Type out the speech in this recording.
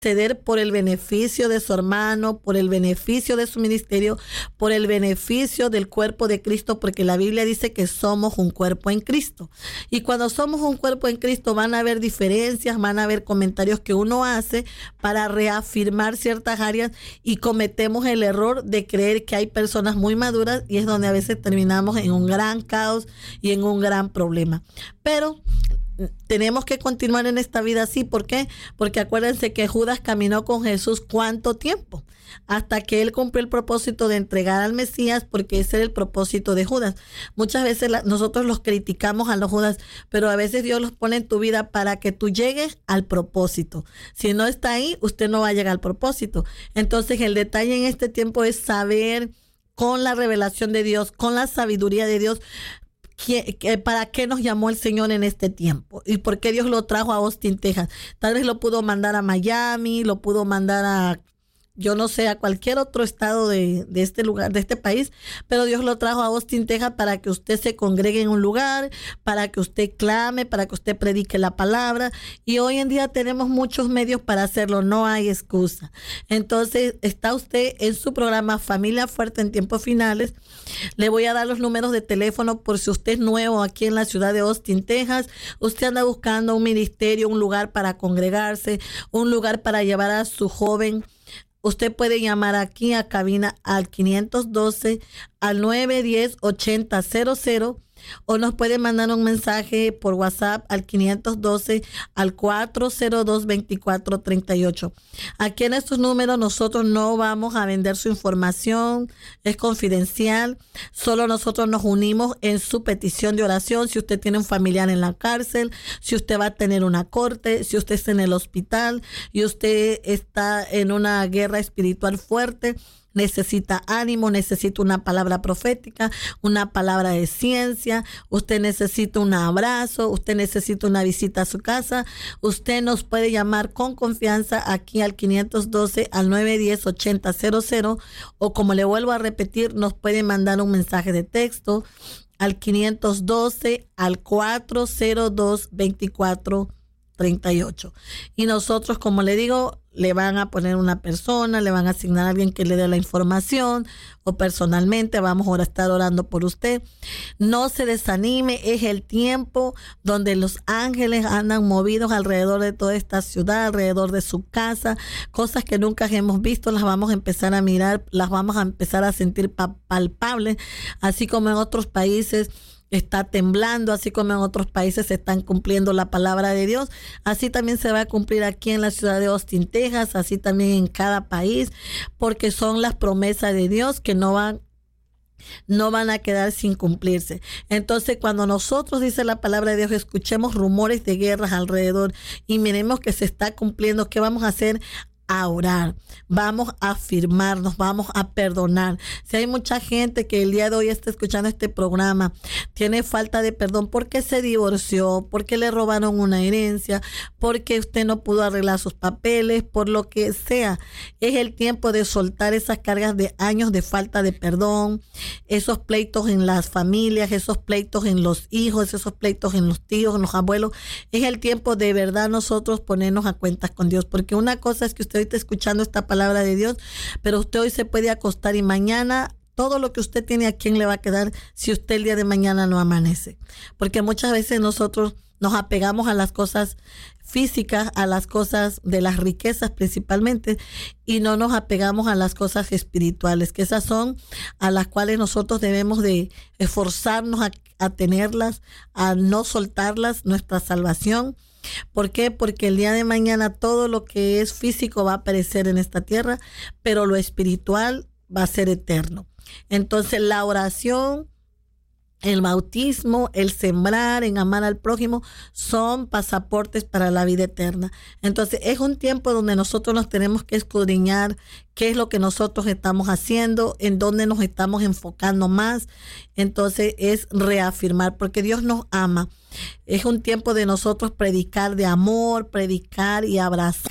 ceder por el beneficio de su hermano, por el beneficio de su ministerio, por el beneficio del cuerpo de Cristo, porque la Biblia dice que somos un cuerpo en Cristo. Y cuando somos un cuerpo en Cristo van a haber diferencias, van a haber comentarios que uno hace para reafirmar ciertas áreas y cometemos el error de creer que hay personas muy maduras y es donde a veces terminamos en un gran caos y en un gran problema. Pero tenemos que continuar en esta vida así. ¿Por qué? Porque acuérdense que Judas caminó con Jesús ¿cuánto tiempo? Hasta que él cumplió el propósito de entregar al Mesías, porque ese era el propósito de Judas. Muchas veces nosotros los criticamos a los Judas, pero a veces Dios los pone en tu vida para que tú llegues al propósito. Si no está ahí, usted no va a llegar al propósito. Entonces el detalle en este tiempo es saber con la revelación de Dios, con la sabiduría de Dios, ¿para qué nos llamó el Señor en este tiempo? ¿Y por qué Dios lo trajo a Austin, Texas? Tal vez lo pudo mandar a Miami, lo pudo mandar a, yo no sé, a cualquier otro estado de este lugar, de este país, pero Dios lo trajo a Austin, Texas para que usted se congregue en un lugar, para que usted clame, para que usted predique la palabra. Y hoy en día tenemos muchos medios para hacerlo, no hay excusa. Entonces, está usted en su programa Familia Fuerte en Tiempos Finales. Le voy a dar los números de teléfono por si usted es nuevo aquí en la ciudad de Austin, Texas. Usted anda buscando un ministerio, un lugar para congregarse, un lugar para llevar a su joven. Usted puede llamar aquí a cabina al 512 al 910-8000 o nos puede mandar un mensaje por WhatsApp al 512 al 402-2438. Aquí en estos números nosotros no vamos a vender su información, es confidencial, solo nosotros nos unimos en su petición de oración. Si usted tiene un familiar en la cárcel, si usted va a tener una corte, si usted está en el hospital y usted está en una guerra espiritual fuerte, necesita ánimo, necesita una palabra profética, una palabra de ciencia, usted necesita un abrazo, usted necesita una visita a su casa, usted nos puede llamar con confianza aquí al 512 al 910-8000 o, como le vuelvo a repetir, nos puede mandar un mensaje de texto al 512 al 402-2438. Y nosotros, como le digo, le van a poner una persona, le van a asignar a alguien que le dé la información, o personalmente vamos a estar orando por usted. No se desanime, es el tiempo donde los ángeles andan movidos alrededor de toda esta ciudad, alrededor de su casa. Cosas que nunca hemos visto las vamos a empezar a mirar, las vamos a empezar a sentir palpables, así como en otros países está temblando, así como en otros países se están cumpliendo la palabra de Dios. Así también se va a cumplir aquí en la ciudad de Austin, Texas, así también en cada país, porque son las promesas de Dios que no van a quedar sin cumplirse. Entonces, cuando nosotros, dice la palabra de Dios, escuchemos rumores de guerras alrededor y miremos que se está cumpliendo, ¿qué vamos a hacer? A orar, vamos a afirmarnos, vamos a perdonar. Si hay mucha gente que el día de hoy está escuchando este programa, tiene falta de perdón porque se divorció, porque le robaron una herencia, porque usted no pudo arreglar sus papeles, por lo que sea, es el tiempo de soltar esas cargas de años de falta de perdón, esos pleitos en las familias, esos pleitos en los hijos, esos pleitos en los tíos, en los abuelos. Es el tiempo de verdad nosotros ponernos a cuentas con Dios, porque una cosa es que usted está escuchando esta palabra de Dios, pero usted hoy se puede acostar y mañana todo lo que usted tiene, ¿a quién le va a quedar si usted el día de mañana no amanece? Porque muchas veces nosotros nos apegamos a las cosas físicas, a las cosas de las riquezas principalmente, y no nos apegamos a las cosas espirituales, que esas son a las cuales nosotros debemos de esforzarnos a tenerlas, a no soltarlas, nuestra salvación. ¿Por qué? Porque el día de mañana todo lo que es físico va a perecer en esta tierra, pero lo espiritual va a ser eterno. Entonces la oración, el bautismo, el sembrar, en amar al prójimo, son pasaportes para la vida eterna. Entonces es un tiempo donde nosotros nos tenemos que escudriñar qué es lo que nosotros estamos haciendo, en dónde nos estamos enfocando más. Entonces es reafirmar, porque Dios nos ama. Es un tiempo de nosotros predicar de amor, predicar y abrazar